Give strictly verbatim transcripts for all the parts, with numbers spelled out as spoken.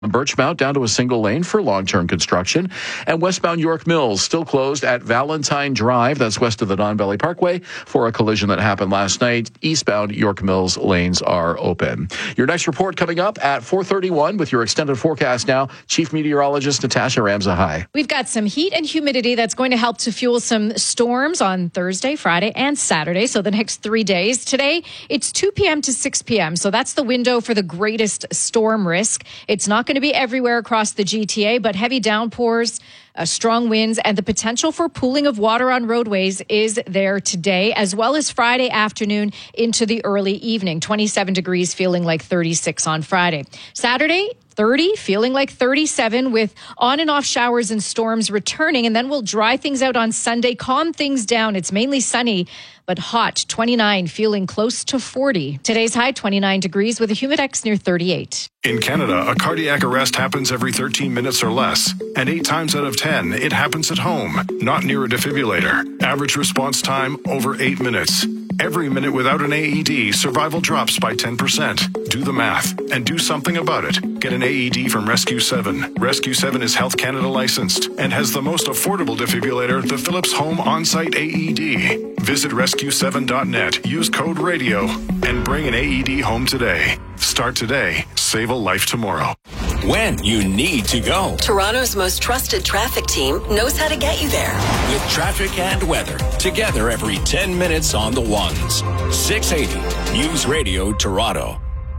Birchmount down to a single lane for long-term construction. And westbound York Mills still closed at Valentine Drive. That's west of the Don Valley Parkway for a collision that happened last night. Eastbound York Mills lanes are open. Your next report coming up at four thirty-one with your extended forecast now. Chief Meteorologist Natasha Ramzahai. We've got some heat and humidity that's going to help to fuel some storms on Thursday, Friday, and Saturday. So the next three days. Today, it's two p.m. to six p.m. So that's the window for the greatest storm risk. It's not going to be everywhere across the G T A, but heavy downpours, uh, strong winds, and the potential for pooling of water on roadways is there today, as well as Friday afternoon into the early evening. twenty-seven degrees, feeling like thirty-six on Friday. Saturday, thirty, feeling like thirty-seven, with on and off showers and storms returning, and then we'll dry things out on Sunday, calm things down. It's mainly sunny, but hot, twenty-nine, feeling close to forty. Today's high, twenty-nine degrees, with a humidex near thirty-eight. In Canada, a cardiac arrest happens every thirteen minutes or less, and eight times out of ten, it happens at home, not near a defibrillator. Average response time, over eight minutes. Every minute without an A E D, survival drops by ten percent. Do the math and do something about it. Get an A E D from Rescue seven. Rescue seven is Health Canada licensed and has the most affordable defibrillator, the Philips Home On-Site A E D. Visit rescue seven dot net, use code RADIO, and bring an A E D home today. Start today. Save a life tomorrow. When you need to go. Toronto's most trusted traffic team knows how to get you there. With traffic and weather, together every ten minutes on the ones. six eighty News Radio Toronto.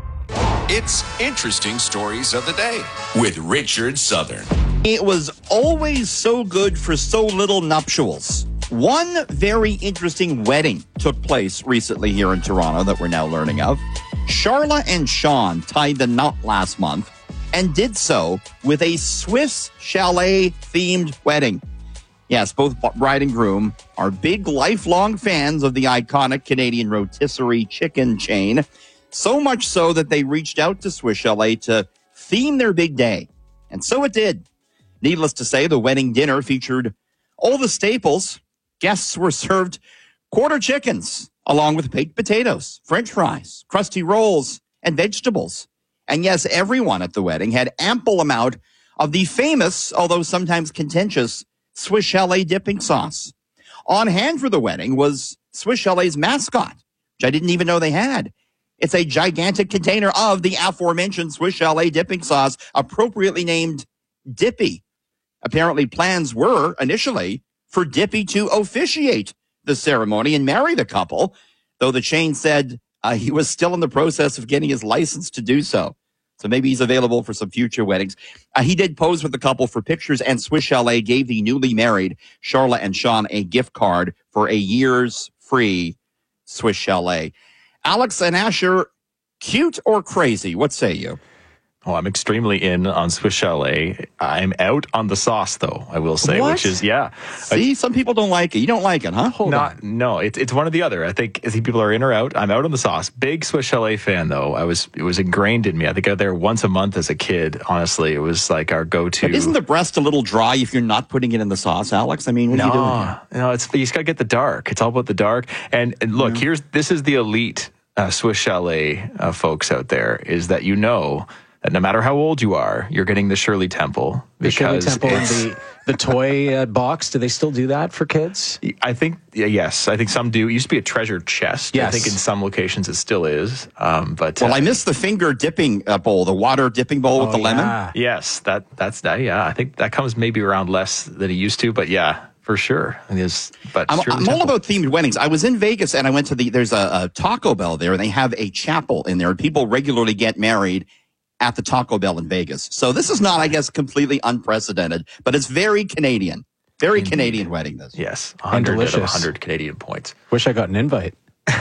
It's Interesting Stories of the Day with Richard Southern. It was always so good for so little nuptials. One very interesting wedding took place recently here in Toronto that we're now learning of. Charla and Sean tied the knot last month and did so with a Swiss chalet-themed wedding. Yes, both bride and groom are big, lifelong fans of the iconic Canadian rotisserie chicken chain, so much so that they reached out to Swiss Chalet to theme their big day. And so it did. Needless to say, the wedding dinner featured all the staples. Guests were served quarter chickens, along with baked potatoes, French fries, crusty rolls, and vegetables. And yes, everyone at the wedding had ample amount of the famous, although sometimes contentious, Swiss Chalet dipping sauce. On hand for the wedding was Swiss Chalet's mascot, which I didn't even know they had. It's a gigantic container of the aforementioned Swiss Chalet dipping sauce, appropriately named Dippy. Apparently, plans were initially for Dippy to officiate the ceremony and marry the couple, though the chain said uh, he was still in the process of getting his license to do so. So maybe he's available for some future weddings. Uh, he did pose with the couple for pictures, and Swiss Chalet gave the newly married Charla and Sean a gift card for a year's free Swiss Chalet. Alex and Asher, cute or crazy? What say you? Oh, I'm extremely in on Swiss Chalet. I'm out on the sauce, though, I will say, what? which is, yeah. See, some people don't like it. You don't like it, huh? Hold Not, on. No, it's it's one or the other. I think, I think people are in or out. I'm out on the sauce. Big Swiss Chalet fan, though. I was It was ingrained in me. I think I was there once a month as a kid, honestly. It was like our go-to. But isn't the breast a little dry if you're not putting it in the sauce, Alex? I mean, what no, are you doing here? No, it's, you just got to get the dark. It's all about the dark. And, and look, Yeah. here's this is the elite uh, Swiss Chalet uh, folks out there, is that you know that no matter how old you are, you're getting the Shirley Temple. The Shirley because Temple and the, the toy uh, box. Do they still do that for kids? I think, yeah, yes. I think some do. It used to be a treasure chest. Yes. I think in some locations it still is. Um, but Well, uh, I missed the finger dipping uh, bowl, the water dipping bowl with Oh, the lemon. yeah. yes, that that's that. Yeah, I think that comes maybe around less than it used to. But yeah, for sure. It is, but I'm, Shirley I'm all Temple. about themed weddings. I was in Vegas and I went to the, there's a, a Taco Bell there, and they have a chapel in there, and people regularly get married at the Taco Bell in Vegas. So this is not, I guess, completely unprecedented, but it's very Canadian. Very Indeed. Canadian wedding, this. Yes, one And hundred out of delicious. one hundred Canadian points. Wish I got an invite.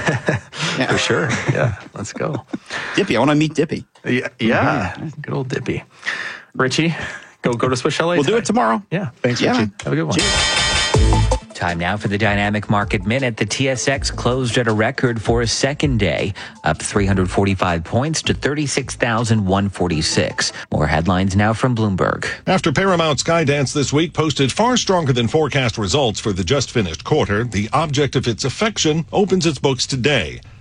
For sure. Yeah, let's go. Dippy, I want to meet Dippy. Yeah, yeah. Good old Dippy. Richie, go go to Swiss Chalet. We'll do tonight. it tomorrow. Yeah. Thanks, Yeah. Richie. Have a good one. Time now for the Dynamic Market Minute. The T S X closed at a record for a second day, up three hundred forty-five points to thirty-six thousand one hundred forty-six. More headlines now from Bloomberg. After Paramount Skydance this week posted far stronger than forecast results for the just finished quarter, the object of its affection opens its books today.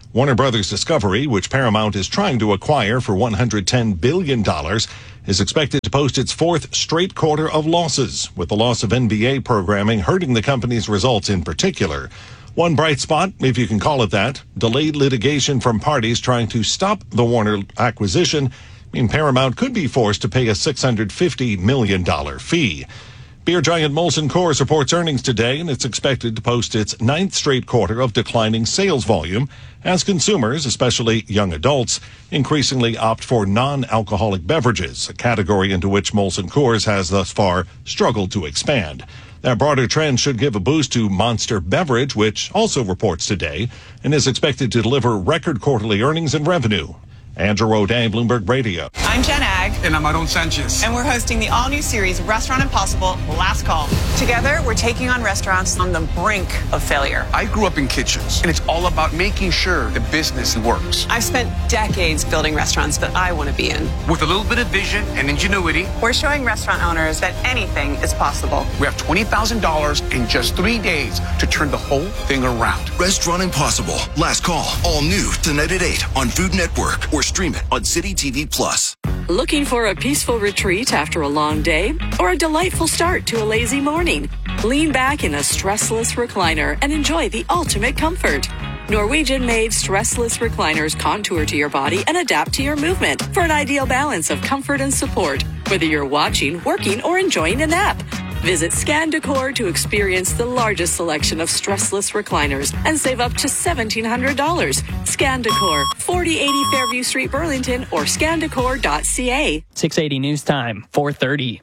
Warner Brothers Discovery, which Paramount is trying to acquire for one hundred ten billion dollars, is expected to post its fourth straight quarter of losses, with the loss of N B A programming hurting the company's results in particular. One bright spot, if you can call it that, delayed litigation from parties trying to stop the Warner acquisition, mean Paramount could be forced to pay a six hundred fifty million dollars fee. Beer giant Molson Coors reports earnings today, and it's expected to post its ninth straight quarter of declining sales volume as consumers, especially young adults, increasingly opt for non-alcoholic beverages, a category into which Molson Coors has thus far struggled to expand. That broader trend should give a boost to Monster Beverage, which also reports today and is expected to deliver record quarterly earnings and revenue. Andrew O'Day, Bloomberg Radio. I'm Jen Ag. And I'm Aaron Sanchez. And we're hosting the all-new series, Restaurant Impossible, Last Call. Together, we're taking on restaurants on the brink of failure. I grew up in kitchens, and it's all about making sure the business works. I've spent decades building restaurants that I want to be in. With a little bit of vision and ingenuity, we're showing restaurant owners that anything is possible. We have twenty thousand dollars in just three days to turn the whole thing around. Restaurant Impossible, Last Call, all new tonight at eight on Food Network, or stream it on City T V Plus. Looking for a peaceful retreat after a long day or a delightful start to a lazy morning? Lean back in a stressless recliner and enjoy the ultimate comfort. Norwegian-made stressless recliners contour to your body and adapt to your movement for an ideal balance of comfort and support, whether you're watching, working, or enjoying a nap. Visit Scan Decor to experience the largest selection of stressless recliners and save up to seventeen hundred dollars. Scan Decor, forty eighty Fairview Street, Burlington, or scan decor dot c a. six eighty News Time, four thirty.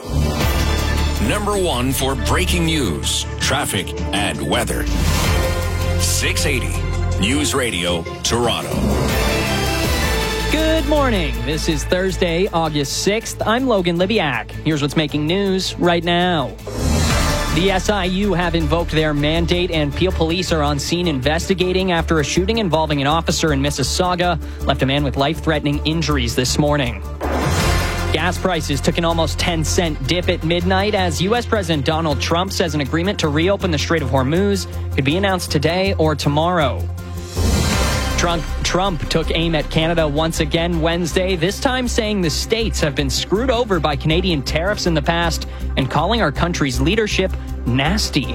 Number one for breaking news, traffic, and weather. six eighty News Radio, Toronto. Good morning. This is Thursday, August sixth. I'm Logan Libiak. Here's what's making news right now. The S I U have invoked their mandate, and Peel police are on scene investigating after a shooting involving an officer in Mississauga left a man with life-threatening injuries this morning. Gas prices took an almost ten cent dip at midnight as U S President Donald Trump says an agreement to reopen the Strait of Hormuz could be announced today or tomorrow. Trump, Trump took aim at Canada once again Wednesday, this time saying the states have been screwed over by Canadian tariffs in the past and calling our country's leadership nasty.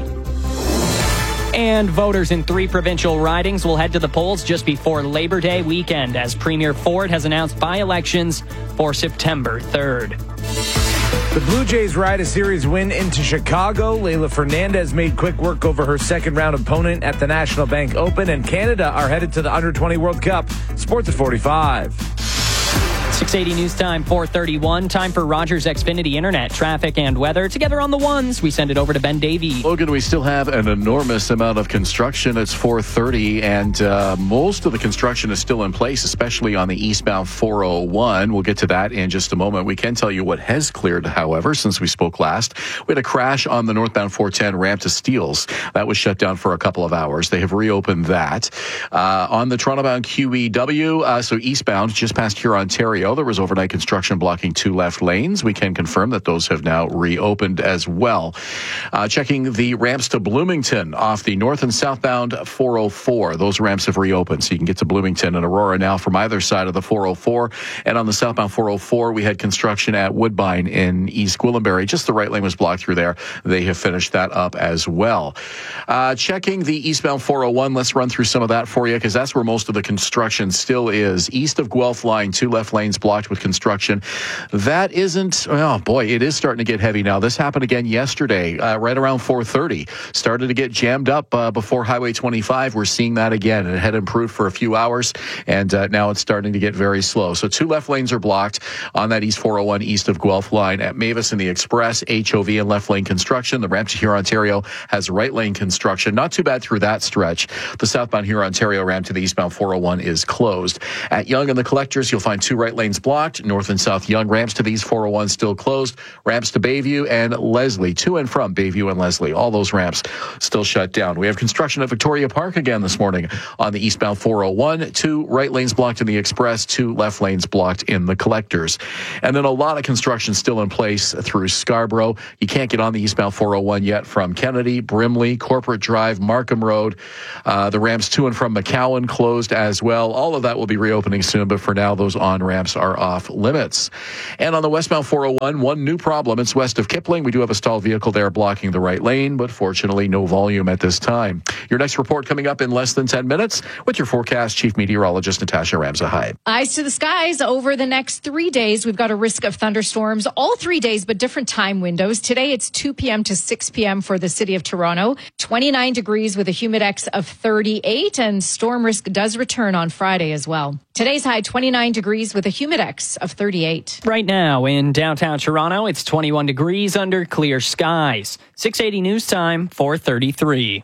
And voters in three provincial ridings will head to the polls just before Labor Day weekend as Premier Ford has announced by-elections for September third. The Blue Jays ride a series win into Chicago. Leila Fernandez made quick work over her second-round opponent at the National Bank Open, and Canada are headed to the under twenty World Cup. Sports at forty-five. six eighty News Time, four thirty-one. Time for Rogers Xfinity Internet, traffic, and weather. Together on the ones, we send it over to Ben Davey. Logan, we still have an enormous amount of construction. It's four thirty, and uh, most of the construction is still in place, especially on the eastbound four oh one. We'll get to that in just a moment. We can tell you what has cleared, however, since we spoke last. We had a crash on the northbound four ten ramp to Steeles. That was shut down for a couple of hours. They have reopened that. Uh, on the Toronto-bound Q E W, uh, so eastbound, just past Huron, Ontario, there was overnight construction blocking two left lanes. We can confirm that those have now reopened as well. Uh, checking the ramps to Bloomington off the north and southbound four oh four. Those ramps have reopened, so you can get to Bloomington and Aurora now from either side of the four oh four. And on the southbound four oh four, we had construction at Woodbine in East Gwillimbury. Just the right lane was blocked through there. They have finished that up as well. Uh, checking the eastbound four oh one, let's run through some of that for you because that's where most of the construction still is. East of Guelph Line, two left lanes blocked with construction. That isn't, oh boy, it is starting to get heavy now. This happened again yesterday, uh, right around four thirty. Started to get jammed up uh, before Highway twenty-five. We're seeing that again. It had improved for a few hours, and uh, now it's starting to get very slow. So two left lanes are blocked on that East four oh one east of Guelph Line. At Mavis and the Express, H O V and left lane construction. The ramp to Huron, Ontario has right lane construction. Not too bad through that stretch. The southbound Huron, Ontario ramp to the eastbound four oh one is closed. At Yonge and the Collectors, you'll find two right lanes lanes blocked. North and South Young ramps to these four oh one still closed. Ramps to Bayview and Leslie, to and from Bayview and Leslie. All those ramps still shut down. We have construction at Victoria Park again this morning on the eastbound four oh one. Two right lanes blocked in the express, two left lanes blocked in the collectors. And then a lot of construction still in place through Scarborough. You can't get on the eastbound four oh one yet from Kennedy, Brimley, Corporate Drive, Markham Road. Uh, the ramps to and from McCowan closed as well. All of that will be reopening soon, but for now, those on-ramps are off limits. And on the westbound four oh one, one new problem. It's west of Kipling. We do have a stalled vehicle there blocking the right lane, but fortunately, no volume at this time. Your next report coming up in less than ten minutes with your forecast, Chief Meteorologist Natasha Ramzahide. Eyes to the skies over the next three days. We've got a risk of thunderstorms all three days, but different time windows. Today, it's two p.m. to six p.m. for the city of Toronto. twenty-nine degrees with a humidex of thirty-eight, and storm risk does return on Friday as well. Today's high, twenty-nine degrees with a humidex of thirty-eight. Right now in downtown Toronto, it's twenty-one degrees under clear skies. six eighty news time, four thirty-three.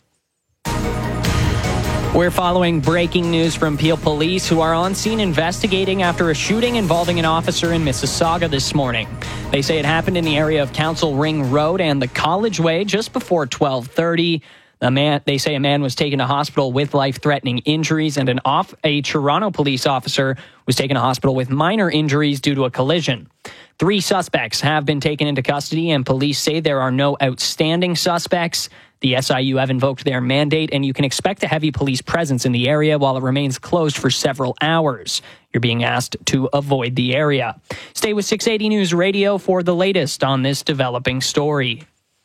We're following breaking news from Peel Police, who are on scene investigating after a shooting involving an officer in Mississauga this morning. They say it happened in the area of Council Ring Road and the College Way just before twelve thirty. The man, they say a man was taken to hospital with life-threatening injuries, and an off, a Toronto police officer was taken to hospital with minor injuries due to a collision. Three suspects have been taken into custody, and police say there are no outstanding suspects. The S I U have invoked their mandate, and you can expect a heavy police presence in the area while it remains closed for several hours. You're being asked to avoid the area. Stay with six eighty News Radio for the latest on this developing story.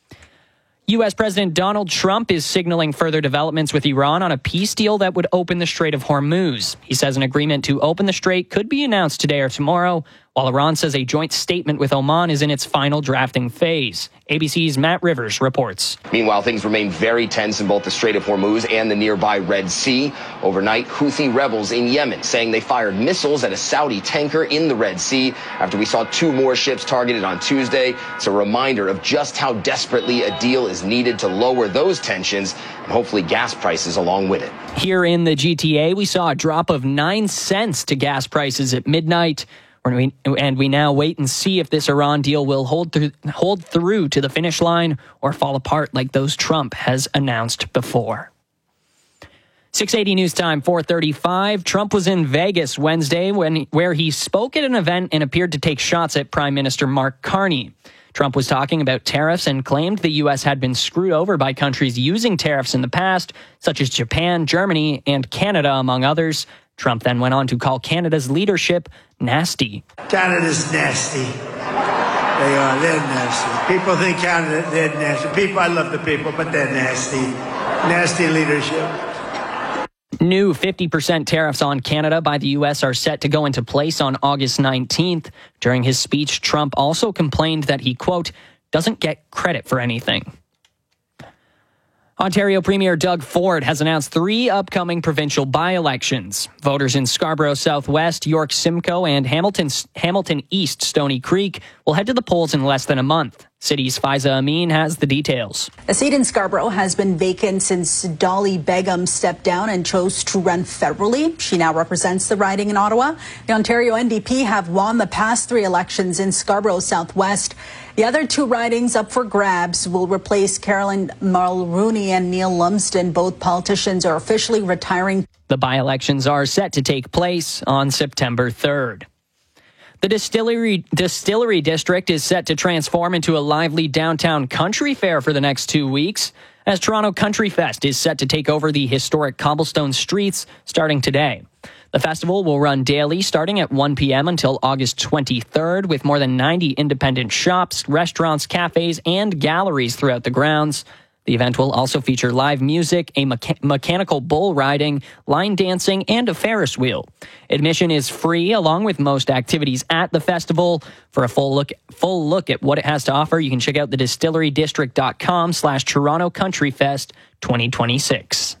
U S President Donald Trump is signaling further developments with Iran on a peace deal that would open the Strait of Hormuz. He says an agreement to open the strait could be announced today or tomorrow, while Iran says a joint statement with Oman is in its final drafting phase. A B C's Matt Rivers reports. Meanwhile, things remain very tense in both the Strait of Hormuz and the nearby Red Sea. Overnight, Houthi rebels in Yemen saying they fired missiles at a Saudi tanker in the Red Sea after we saw two more ships targeted on Tuesday. It's a reminder of just how desperately a deal is needed to lower those tensions and hopefully gas prices along with it. Here in the G T A, we saw a drop of nine cents to gas prices at midnight. And we now wait and see if this Iran deal will hold through, hold through to the finish line or fall apart like those Trump has announced before. six eighty News Time, four thirty-five. Trump was in Vegas Wednesday when where he spoke at an event and appeared to take shots at Prime Minister Mark Carney. Trump was talking about tariffs and claimed the U S had been screwed over by countries using tariffs in the past, such as Japan, Germany, and Canada, among others. Trump then went on to call Canada's leadership nasty. Canada's nasty. They are. They're nasty. People think Canada, they're nasty. People, I love the people, but they're nasty. Nasty leadership. New fifty percent tariffs on Canada by the U S are set to go into place on August nineteenth. During his speech, Trump also complained that he, quote, doesn't get credit for anything. Ontario Premier Doug Ford has announced three upcoming provincial by-elections. Voters in Scarborough Southwest, York Simcoe, and Hamilton, Hamilton East Stony Creek will head to the polls in less than a month. City's Faiza Amin has the details. A seat in Scarborough has been vacant since Dolly Begum stepped down and chose to run federally. She now represents the riding in Ottawa. The Ontario N D P have won the past three elections in Scarborough Southwest. The other two ridings up for grabs will replace Carolyn Mulrooney and Neil Lumsden. Both politicians are officially retiring. The by-elections are set to take place on September third. The Distillery Distillery District is set to transform into a lively downtown country fair for the next two weeks, as Toronto Country Fest is set to take over the historic cobblestone streets starting today. The festival will run daily starting at one p.m. until August twenty-third, with more than ninety independent shops, restaurants, cafes, and galleries throughout the grounds. The event will also feature live music, a mecha- mechanical bull riding, line dancing, and a Ferris wheel. Admission is free, along with most activities at the festival. For a full look, full look at what it has to offer, you can check out the distillery district dot com slash Toronto Country Fest twenty twenty-six.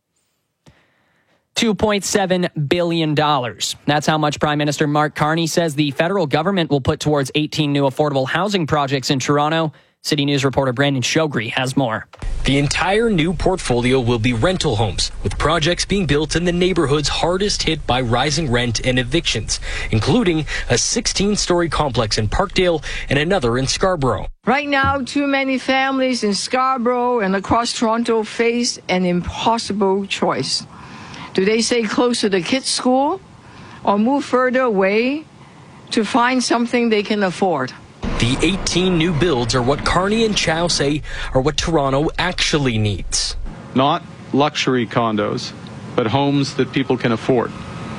two point seven billion dollars. That's how much Prime Minister Mark Carney says the federal government will put towards eighteen new affordable housing projects in Toronto. City News reporter Brandon Shogri has more. The entire new portfolio will be rental homes, with projects being built in the neighborhoods hardest hit by rising rent and evictions, including a sixteen-story complex in Parkdale and another in Scarborough. Right now, too many families in Scarborough and across Toronto face an impossible choice. Do they stay close to the kids' school or move further away to find something they can afford? The eighteen new builds are what Carney and Chow say are what Toronto actually needs. Not luxury condos, but homes that people can afford.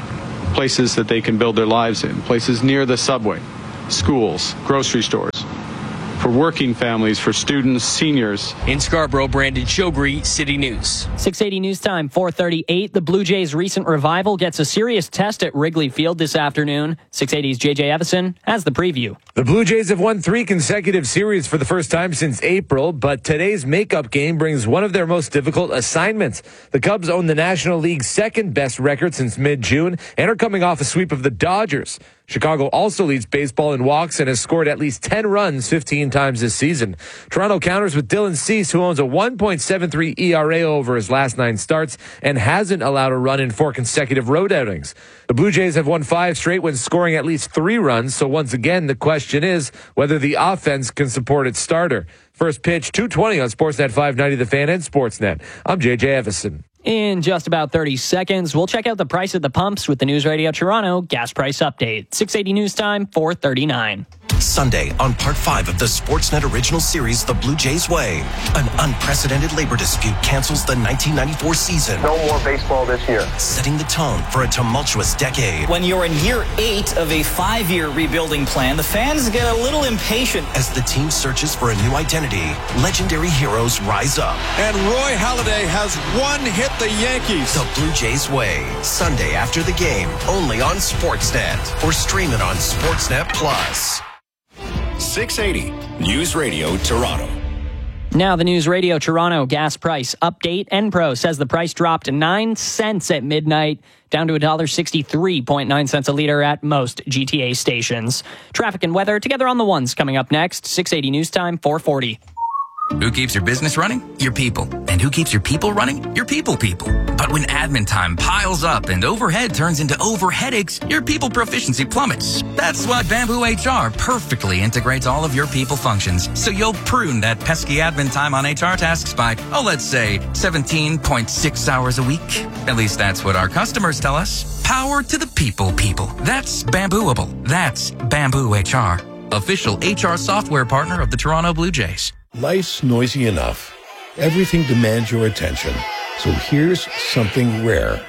Places that they can build their lives in. Places near the subway, schools, grocery stores. For working families, for students, seniors. In Scarborough, Brandon Shogri, City News. six eighty News Time, four thirty-eight. The Blue Jays' recent revival gets a serious test at Wrigley Field this afternoon. six eighty's J J Evison has the preview. The Blue Jays have won three consecutive series for the first time since April, but today's makeup game brings one of their most difficult assignments. The Cubs own the National League's second best record since mid-June and are coming off a sweep of the Dodgers. Chicago also leads baseball in walks and has scored at least ten runs fifteen times this season. Toronto counters with Dylan Cease, who owns a one point seven three E R A over his last nine starts and hasn't allowed a run in four consecutive road outings. The Blue Jays have won five straight when scoring at least three runs, so once again, the question is whether the offense can support its starter. First pitch, two twenty on Sportsnet five ninety The Fan and Sportsnet. I'm J J Evison. In just about thirty seconds, we'll check out the price at the pumps with the News Radio Toronto gas price update. six eighty News Time, four thirty-nine. Sunday on part five of the Sportsnet original series, The Blue Jays Way. An unprecedented labor dispute cancels the nineteen ninety-four season. No more baseball this year. Setting the tone for a tumultuous decade. When you're in year eight of a five-year rebuilding plan, the fans get a little impatient. As the team searches for a new identity, legendary heroes rise up. And Roy Halladay has one hit the Yankees. The Blue Jays Way. Sunday after the game, only on Sportsnet. Or stream it on Sportsnet Plus. six eighty News Radio Toronto. Now the News Radio Toronto gas price update. Enpro says the price dropped nine cents at midnight, down to one dollar sixty-three point nine cents a liter at most G T A stations. Traffic and weather together on the ones coming up next. six eighty News Time, four forty. Who keeps your business running? Your people. And who keeps your people running? Your people people. But when admin time piles up and overhead turns into over headaches, your people proficiency plummets. That's why Bamboo H R perfectly integrates all of your people functions, so you'll prune that pesky admin time on H R tasks by, oh, let's say seventeen point six hours a week. At least that's what our customers tell us. Power to the people people. That's Bambooable. That's Bamboo H R. Official H R software partner of the Toronto Blue Jays. Life's noisy enough. Everything demands your attention. So here's something rare.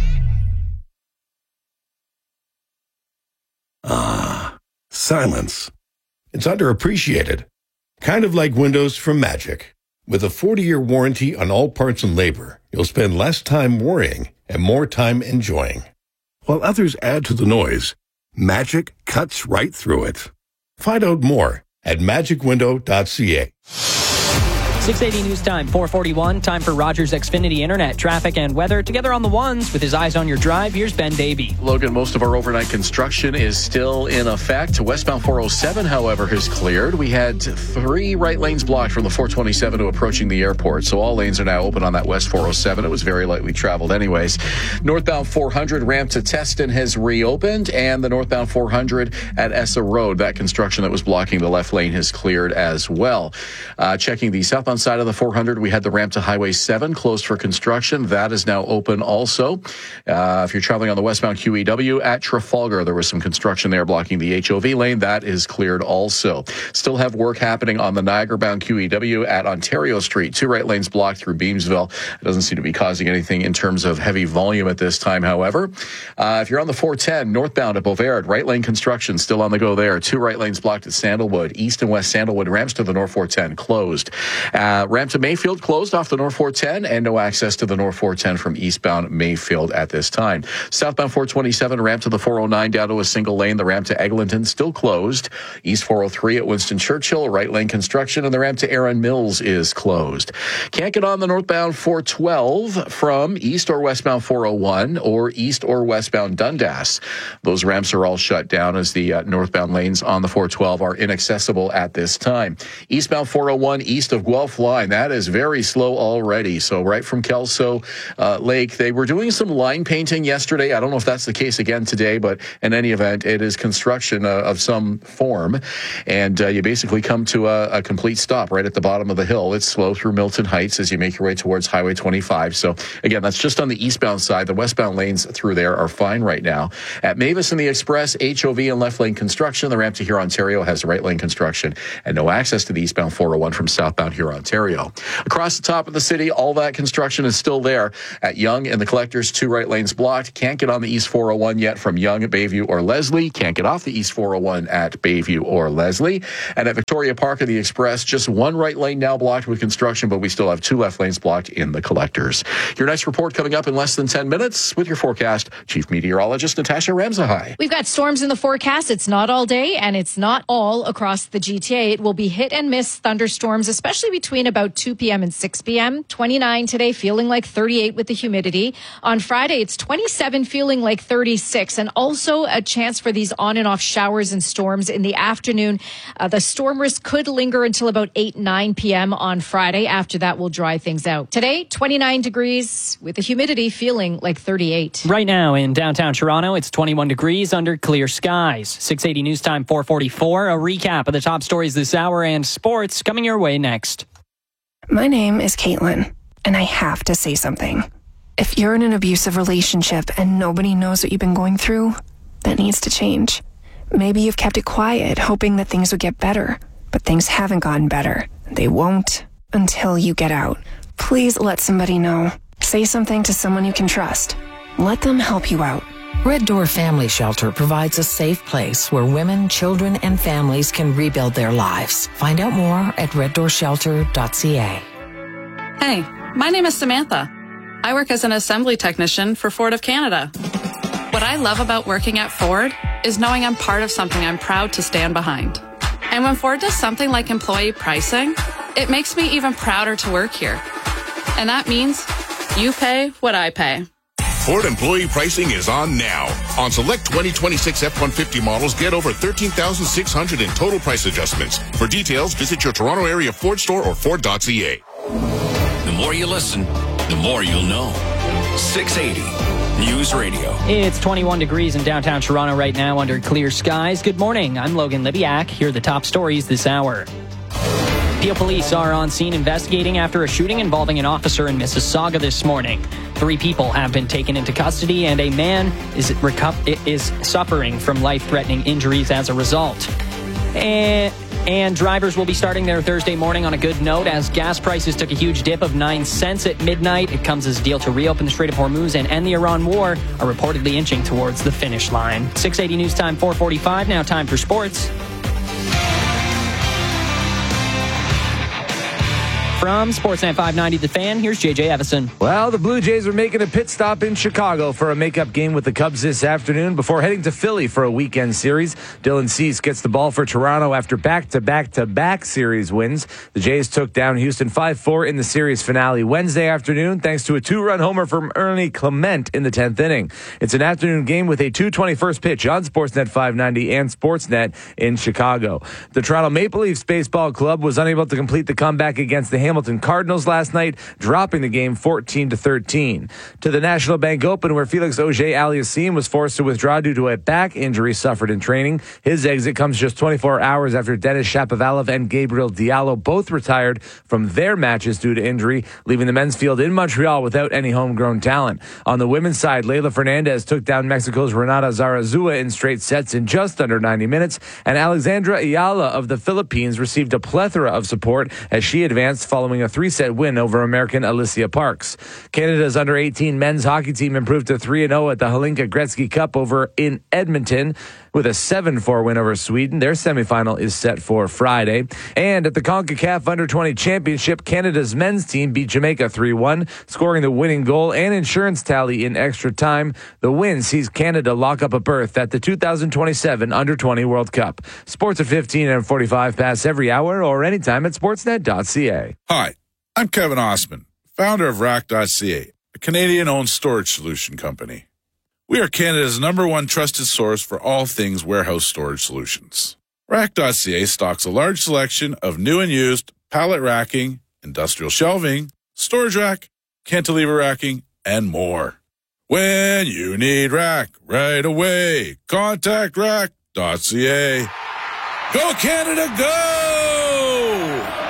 Ah, silence. It's underappreciated. Kind of like Windows from Magic. With a forty-year warranty on all parts and labor, you'll spend less time worrying and more time enjoying. While others add to the noise, Magic cuts right through it. Find out more at magic window dot c a. six eighty News Time, four forty-one. Time for Rogers Xfinity Internet, traffic and weather. Together on the ones with his eyes on your drive, here's Ben Davey. Logan, most of our overnight construction is still in effect. Westbound four oh seven, however, has cleared. We had three right lanes blocked from the four twenty-seven to approaching the airport. So all lanes are now open on that West four oh seven. It was very lightly traveled anyways. Northbound four hundred ramp to Teston has reopened, and the northbound four hundred at Essa Road, that construction that was blocking the left lane has cleared as well. Uh, checking the southbound side of the four hundred, we had the ramp to Highway seven closed for construction. That is now open also. Uh, if you're traveling on the westbound Q E W at Trafalgar, there was some construction there blocking the H O V lane. That is cleared also. Still have work happening on the Niagara-bound Q E W at Ontario Street. Two right lanes blocked through Beamsville. It doesn't seem to be causing anything in terms of heavy volume at this time, however. Uh, if you're on the four ten, northbound at Beauvert, right lane construction still on the go there. Two right lanes blocked at Sandalwood. East and West Sandalwood ramps to the North four ten closed. At Uh, ramp to Mayfield closed off the North four ten and no access to the North four ten from eastbound Mayfield at this time. Southbound four twenty-seven ramp to the four oh nine down to a single lane. The ramp to Eglinton still closed. East four oh three at Winston Churchill, right lane construction, and the ramp to Aaron Mills is closed. Can't get on the northbound four twelve from east or westbound four oh one or east or westbound Dundas. Those ramps are all shut down as the uh, northbound lanes on the four twelve are inaccessible at this time. Eastbound four oh one east of Guelph line, that is very slow already. So right from Kelso uh, Lake, they were doing some line painting yesterday. I don't know if that's the case again today, but in any event, it is construction uh, of some form. And uh, you basically come to a, a complete stop right at the bottom of the hill. It's slow through Milton Heights as you make your way towards Highway twenty-five. So again, that's just on the eastbound side. The westbound lanes through there are fine right now. At Mavis and the Express, H O V and left lane construction. The ramp to Huron, Ontario has right lane construction and no access to the eastbound four oh one from southbound Huron, Ontario. Across the top of the city, all that construction is still there. At Yonge and the Collectors, two right lanes blocked. Can't get on the east four oh one yet from Yonge, Bayview, or Leslie. Can't get off the east four oh one at Bayview or Leslie. And at Victoria Park and the Express, just one right lane now blocked with construction, but we still have two left lanes blocked in the Collectors. Your next report coming up in less than ten minutes with your forecast, Chief Meteorologist Natasha Ramsahai. We've got storms in the forecast. It's not all day, and it's not all across the G T A. It will be hit and miss thunderstorms, especially between about two p.m. and six p.m. twenty-nine today, feeling like thirty-eight with the humidity. On Friday, it's twenty-seven, feeling like thirty-six, and also a chance for these on and off showers and storms in the afternoon. Uh, the storm risk could linger until about eight, nine p.m. on Friday. After that, we'll dry things out. Today, twenty-nine degrees with the humidity, feeling like thirty-eight. Right now in downtown Toronto, it's twenty-one degrees under clear skies. six eighty News Time, four forty-four. A recap of the top stories this hour and sports coming your way next. My name is Caitlin, and I have to say something. If you're in an abusive relationship and nobody knows what you've been going through, that needs to change. Maybe you've kept it quiet, hoping that things would get better, but things haven't gotten better. They won't until you get out. Please let somebody know. Say something to someone you can trust. Let them help you out. Red Door Family Shelter provides a safe place where women, children, and families can rebuild their lives. Find out more at red door shelter dot c a. Hey, my name is Samantha. I work as an assembly technician for Ford of Canada. What I love about working at Ford is knowing I'm part of something I'm proud to stand behind. And when Ford does something like employee pricing, it makes me even prouder to work here. And that means you pay what I pay. Ford employee pricing is on now. On select twenty twenty-six F one fifty models, get over thirteen thousand six hundred in total price adjustments. For details, visit your Toronto area Ford store or Ford dot c a. The more you listen, the more you'll know. six eighty News Radio. It's twenty-one degrees in downtown Toronto right now under clear skies. Good morning. I'm Logan Libiak. Here are the top stories this hour. Peel police are on scene investigating after a shooting involving an officer in Mississauga this morning. Three people have been taken into custody, and a man is, reco- is suffering from life-threatening injuries as a result. And, and drivers will be starting their Thursday morning on a good note as gas prices took a huge dip of nine cents at midnight. It comes as a deal to reopen the Strait of Hormuz and end the Iran war are reportedly inching towards the finish line. six eighty News Time, four forty-five. Now time for sports. From Sportsnet five ninety The Fan, here's J J Evison. Well, the Blue Jays are making a pit stop in Chicago for a makeup game with the Cubs this afternoon before heading to Philly for a weekend series. Dylan Cease gets the ball for Toronto after back-to-back-to-back series wins. The Jays took down Houston five four in the series finale Wednesday afternoon thanks to a two-run homer from Ernie Clement in the tenth inning. It's an afternoon game with a two twenty-first pitch on Sportsnet five ninety and Sportsnet in Chicago. The Toronto Maple Leafs Baseball Club was unable to complete the comeback against the Hamilton Hamilton Cardinals last night, dropping the game fourteen to thirteen. To the National Bank Open, where Felix Auger-Aliassime was forced to withdraw due to a back injury suffered in training. His exit comes just twenty-four hours after Denis Shapovalov and Gabriel Diallo both retired from their matches due to injury, leaving the men's field in Montreal without any homegrown talent. On the women's side, Leylah Fernandez took down Mexico's Renata Zarazua in straight sets in just under ninety minutes, and Alexandra Ayala of the Philippines received a plethora of support as she advanced following a three-set win over American Alicia Parks. Canada's under eighteen men's hockey team improved to three and oh at the Hlinka Gretzky Cup over in Edmonton. with a seven four win over Sweden. Their semifinal is set for Friday. And at the CONCACAF Under twenty Championship, Canada's men's team beat Jamaica three one, scoring the winning goal and insurance tally in extra time. The win sees Canada lock up a berth at the two thousand twenty-seven Under twenty World Cup. Sports at fifteen and forty-five pass every hour or anytime at sportsnet dot c a. Hi, I'm Kevin Osman, founder of rack dot c a, a Canadian-owned storage solution company. We are Canada's number one trusted source for all things warehouse storage solutions. rack dot c a stocks a large selection of new and used pallet racking, industrial shelving, storage rack, cantilever racking, and more. When you need rack right away, contact rack dot c a. Go Canada, go!